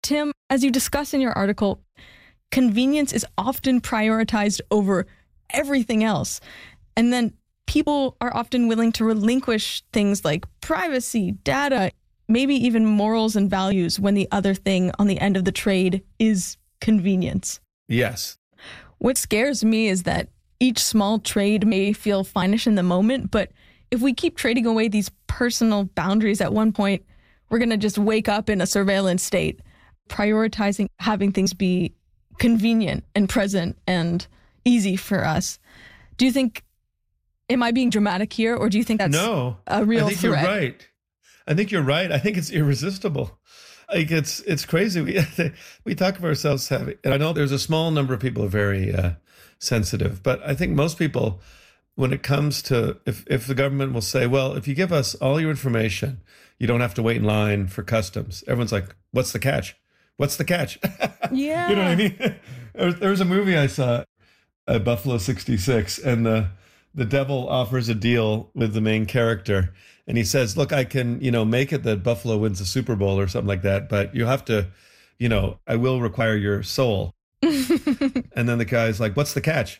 Tim, as you discuss in your article, convenience is often prioritized over everything else. And then people are often willing to relinquish things like privacy, data, maybe even morals and values when the other thing on the end of the trade is convenience. Yes. What scares me is that each small trade may feel finish in the moment, but if we keep trading away these personal boundaries, at one point, we're going to just wake up in a surveillance state, prioritizing having things be convenient and present and easy for us. Do you think, am I being dramatic here, or do you think that's a real threat? I think you're right. I think you're right. I think it's irresistible. Like it's crazy. We talk of ourselves having, and I know there's a small number of people who are very sensitive, but I think most people, when it comes to, if the government will say, well, if you give us all your information, you don't have to wait in line for customs. Everyone's like, what's the catch? What's the catch? Yeah. You know what I mean? There was a movie I saw, Buffalo 66, and the devil offers a deal with the main character. And he says, look, I can, make it that Buffalo wins the Super Bowl or something like that, but you have to, I will require your soul. And then the guy's like, what's the catch?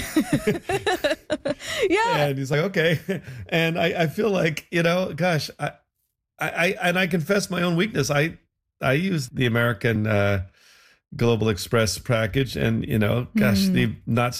Yeah. And he's like, okay. And I feel like, gosh, I confess my own weakness. I use the American Global Express package, and, gosh, the not